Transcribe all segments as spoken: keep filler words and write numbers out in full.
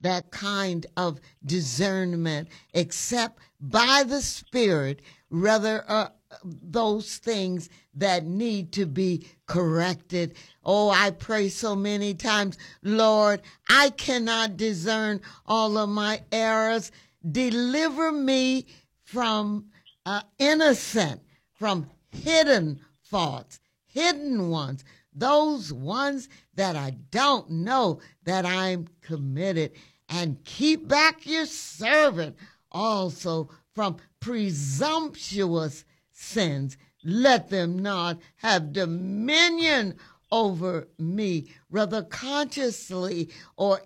that kind of discernment except by the Spirit, rather uh, those things that need to be corrected. Oh, I pray so many times, Lord, I cannot discern all of my errors. Deliver me from uh, innocent, from hidden faults, hidden ones, those ones that I don't know that I'm committed. And keep back your servant also from presumptuous sins. Let them not have dominion over me. Rather consciously or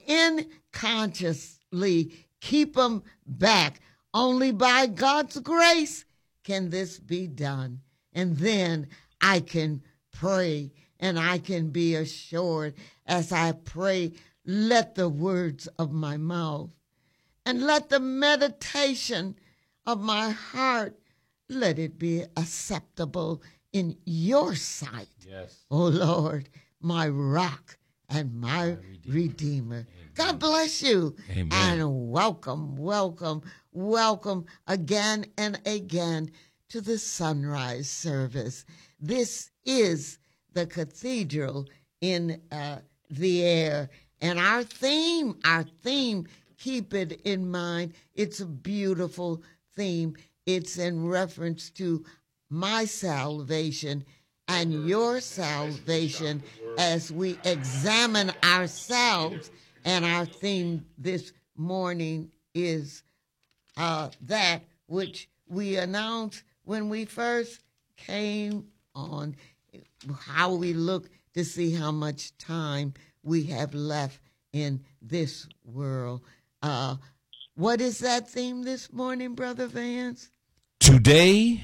unconsciously keep them back. Only by God's grace can this be done. And then I can pray and I can be assured as I pray, let the words of my mouth and let the meditation of my heart, let it be acceptable in your sight. Yes. Oh Lord, my rock and my, my Redeemer. Redeemer. God bless you. Amen. And welcome, welcome, welcome again and again to the sunrise service. This is the cathedral in uh, the air. And our theme, our theme, keep it in mind. It's a beautiful theme. It's in reference to my salvation and your salvation as we examine ourselves. And our theme this morning is uh, that which we announced when we first came on, how we look to see how much time we have left in this world. Uh, what is that theme this morning, Brother Vance? Today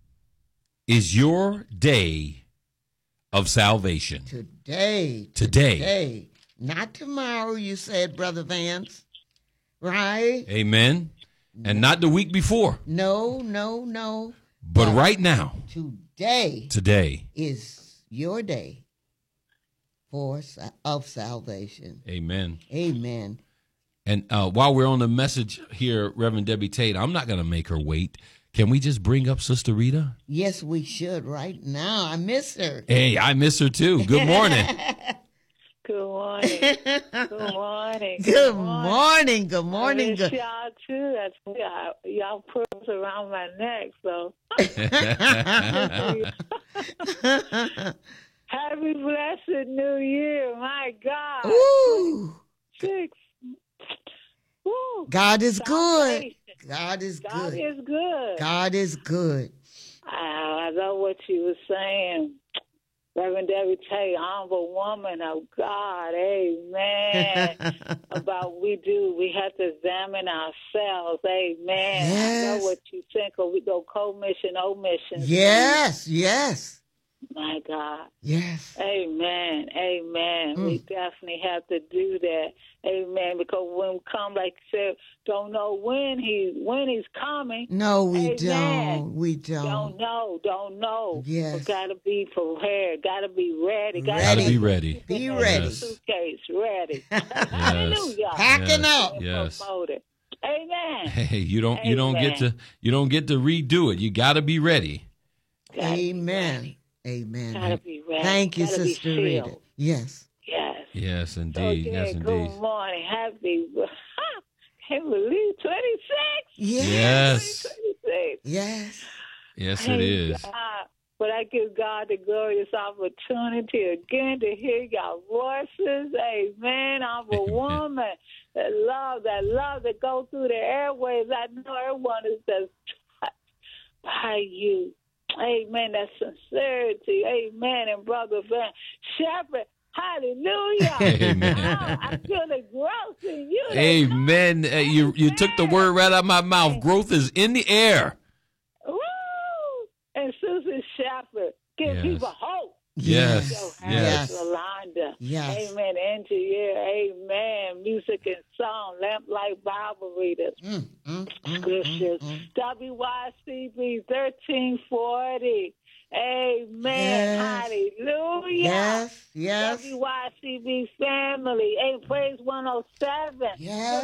is your day of salvation. Today. Today. Today. Not tomorrow, you said, Brother Vance. Right? Amen. And not the week before. No, no, no. But, but right now. Today. Today. Is your day for of salvation. Amen. Amen. And uh, while we're on the message here, Reverend Debbie Tate, I'm not going to make her wait. Can we just bring up Sister Rita? Yes, we should right now. I miss her. Hey, I miss her too. Good morning. Good morning. Good morning. Good morning. Good morning. I miss y'all too. That's y'all, y'all pearls around my neck. So happy blessed New Year, my God. Ooh. Six. Woo. God is good. God is God good. God is good. God is good. I, I love what you were saying. Reverend Debbie Tate, humble woman of God, amen. About we do, we have to examine ourselves, amen. Yes. I know what you think, or we go co-mission, omission. Yes, yes. My God. Yes. Amen, amen. Mm. We definitely have to do that, amen, because when we come, like you said, don't know when he when he's coming. No, we amen. don't. We don't. Don't know, don't know. Yes. But got to be prepared, got to be ready. Got to be ready. Be ready. Yes. Suitcase, ready. Yes. Hallelujah. Packing yes. up. Yes. Promoted. Amen. Hey, you don't you don't Amen. get to you don't get to redo it. You got to be ready. Gotta Amen. Be Amen. Gotta be ready. Thank you, Gotta Sister be Rita. filled. Yes. Yes. Yes, So indeed. again, Yes, indeed. good morning. Happy. Can't believe twenty-six. Yes. Yes. twenty-six. Yes. Yes, it Thank is. God. But I give God the glorious opportunity again to hear your voices. Amen. I'm a woman that love, that love that go through the airwaves. I know everyone is just touched by you. Amen. That sincerity. Amen. And Brother Van Shepherd. Hallelujah. Amen. Oh, I feel the growth in you. Amen. Uh, you you took the word right out of my mouth. Growth is in the air. Woo! And Susan Shepherd, give Yes. people hope. Yes. Yo, Yes. Yolanda. Yes. Amen. Engineer. Amen. Music and song. Lamplight Bible readers. Mm, mm, mm, Scriptures. mm, mm. W Y C B thirteen forty. Amen. Yes. Hallelujah. Yes. Yes. W Y C B family. Hey, praise one oh seven. Yes.